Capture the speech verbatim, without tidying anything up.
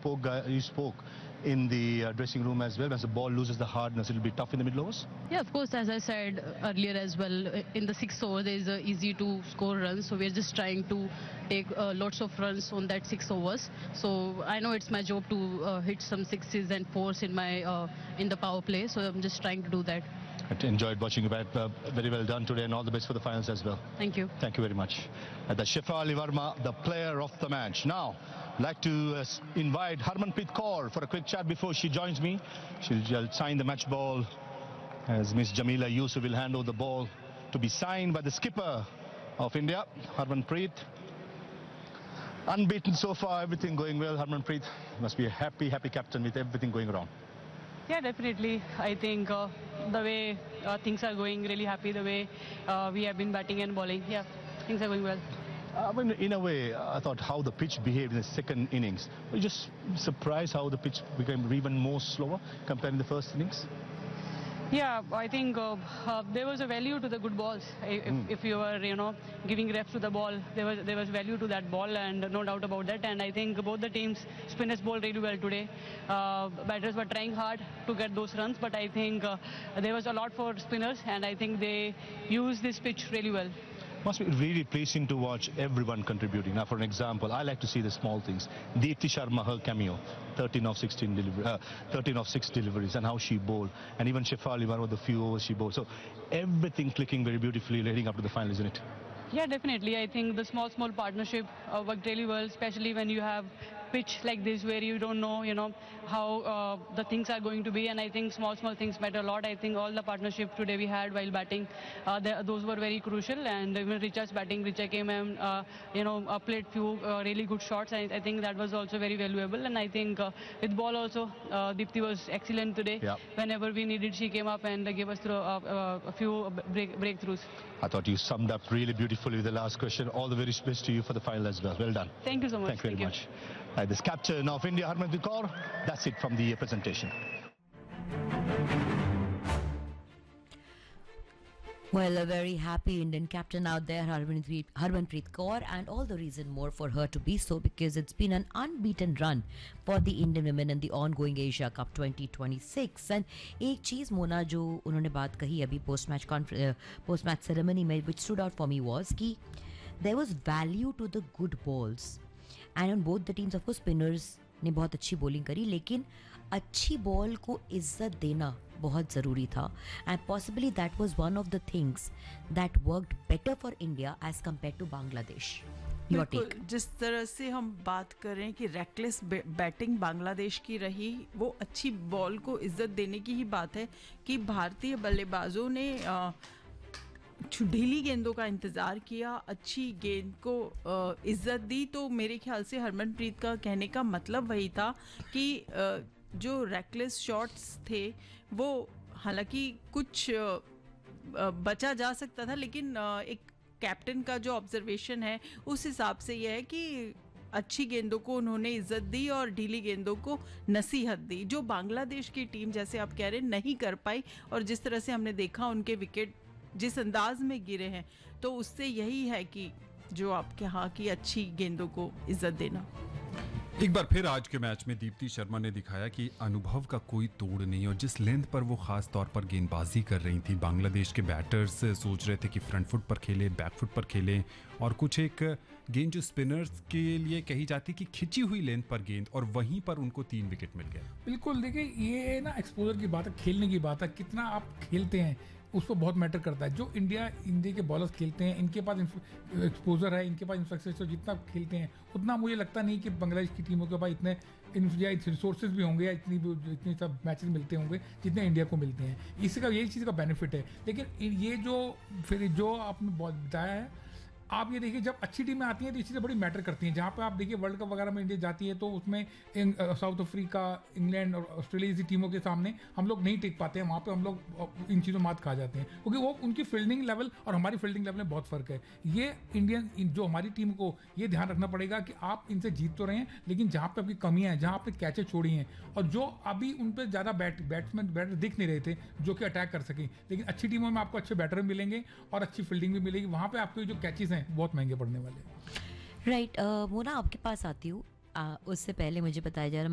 spoke, guy- you spoke in the uh, dressing room as well. As the ball loses the hardness, it'll be tough in the middle overs. Yeah, of course, as I said earlier as well, in the sixth over, there is a easy to score runs. So we're just trying to take uh, lots of runs on that six overs. So I know it's my job to uh, hit some sixes and fours in my uh, in the power play. So I'm just trying to do that. I enjoyed watching you bat. Uh, very well done today, and all the best for the finals as well. Thank you. Thank you very much. Uh, the Shefali Verma, the player of the match. Now, I'd like to uh, invite Harmanpreet Kaur for a quick chat before she joins me. She'll sign the match ball as Miss Jamila Yusuf will hand over the ball to be signed by the skipper of India, Harmanpreet. Unbeaten so far, everything going well. Harmanpreet must be a happy, happy captain with everything going wrong. Yeah, definitely. I think uh, the way uh, things are going, really happy the way uh, we have been batting and bowling. Yeah, things are going well. I mean, in a way, I thought how the pitch behaved in the second innings. Were you just surprised how the pitch became even more slower compared to the first innings? Yeah, I think uh, uh, there was a value to the good balls. If, mm. if you were, you know, giving reps to the ball, there was there was value to that ball, and no doubt about that. And I think both the teams, spinners bowled really well today. Uh, batters were trying hard to get those runs, but I think uh, there was a lot for spinners, and I think they used this pitch really well. Must be really pleasing to watch everyone contributing. Now, for an example, I like to see the small things. Deepti Sharma, her cameo, thirteen of sixteen delivery, uh, thirteen of six deliveries, and how she bowled, and even Shefali, one of the few overs she bowled. So everything clicking very beautifully leading up to the final, isn't it? Yeah, definitely. I think the small, small partnership uh, worked really well, especially when you have pitch like this where you don't know, you know, how uh, the things are going to be. And I think small, small things matter a lot. I think all the partnership today we had while batting, uh, the, those were very crucial. And even Richa's batting, Richa came and, uh, you know, uh, played few uh, really good shots. I, I think that was also very valuable. And I think uh, with ball also, uh, Deepti was excellent today. Yeah. Whenever we needed, she came up and uh, gave us through, uh, uh, a few break, breakthroughs. I thought you summed up really beautifully with the last question. All the very best to you for the final as well. Well done. Thank you so much. Thank you very Thank much. Uh, this captain of India, Harmanpreet Kaur. That's it from the presentation. Well, a very happy Indian captain out there, Harmanpreet, Harmanpreet Kaur, and all the reason more for her to be so, because it's been an unbeaten run for the Indian women in the ongoing Asia Cup twenty twenty-six. And एक चीज़ मोना जो उन्होंने बात कही अभी post match post match ceremony में, which stood out for me was कि there was value to the good balls, and on both the teams, of course, spinners ने बहुत अच्छी बॉलिंग करी, लेकिन अच्छी बॉल को इज्जत देना बहुत ज़रूरी था. And possibly that was one of the things that worked better for India as compare to Bangladesh. Your take. जिस तरह से हम बात करें कि रेकलेस बैटिंग बांग्लादेश की रही, वो अच्छी बॉल को इज्जत देने की ही बात है कि भारतीय बल्लेबाजों ने आ, ढीली गेंदों का इंतज़ार किया, अच्छी गेंद को इज्जत दी. तो मेरे ख्याल से हरमनप्रीत का कहने का मतलब वही था कि जो रेकलेस शॉट्स थे वो हालांकि कुछ बचा जा सकता था, लेकिन एक कैप्टन का जो ऑब्जर्वेशन है उस हिसाब से यह है कि अच्छी गेंदों को उन्होंने इज्जत दी और ढीली गेंदों को नसीहत दी, जो बांग्लादेश की टीम, जैसे आप कह रहे हैं, नहीं कर पाई. और जिस तरह से हमने देखा उनके विकेट जिस अंदाज में गिरे हैं, तो उससे यही है कि जो आप कहा कि अच्छी गेंदों को इज्जत देना. एक बार फिर आज के मैच में दीप्ति शर्मा ने दिखाया कि अनुभव का कोई तोड़ नहीं, और जिस लेंथ पर वो खास तौर पर गेंदबाजी कर रही थी, बांग्लादेश के बैटर्स सोच रहे थे कि फ्रंट फुट पर खेले, बैक फुट पर खेले, और कुछ एक गेंद जो स्पिनर्स के लिए कही जाती कि खिंची हुई लेंथ पर गेंद, और वहीं पर उनको तीन विकेट मिल गए. बिल्कुल, देखिए ये ना एक्सपोजर की बात है, खेलने की बात है, कितना आप खेलते हैं उस पर बहुत मैटर करता है. जो इंडिया इंडिया के बॉलर्स खेलते हैं, इनके पास एक्सपोजर है, इनके पास इंफ्रास्ट्रक्चर, जितना खेलते हैं उतना मुझे लगता नहीं कि बांग्लादेश की टीमों के पास इतने रिसोर्सेज भी होंगे या इतनी इतनी सब मैचेस मिलते होंगे जितने इंडिया को मिलते हैं. इसका यही चीज़ का बेनिफिट है. लेकिन ये जो फिर जो आपने बताया है, आप ये देखिए जब अच्छी टीमें आती हैं तो ये चीज़ें बड़ी मैटर करती हैं. जहाँ पे आप देखिए वर्ल्ड कप वगैरह में इंडिया जाती है तो उसमें साउथ अफ्रीका, इंग्लैंड और ऑस्ट्रेलिया जैसी टीमों के सामने हम लोग नहीं टिक पाते हैं. वहाँ पे हम लोग इन चीज़ों मात खा जाते हैं क्योंकि वो उनकी फील्डिंग लेवल और हमारी फील्डिंग लेवल में बहुत फ़र्क है. ये इंडियन जो हमारी टीम को ये ध्यान रखना पड़ेगा कि आप इनसे जीत तो रहे हैं, लेकिन जहाँ पे आपकी कमियाँ हैं, जहाँ आपने कैचेज छोड़ी हैं, और जो अभी उन पर ज़्यादा बैट बैट्समैन बैटर दिख नहीं रहे थे जो कि अटैक कर सकें, लेकिन अच्छी टीमों में आपको अच्छे बैटर मिलेंगे और अच्छी फील्डिंग भी मिलेगी. वहाँ पर आपके जो कैचेज बहुत महंगे पड़ने वाले. राइट. मोना, आपके पास आती हूँ. उससे पहले मुझे बताया जा रहा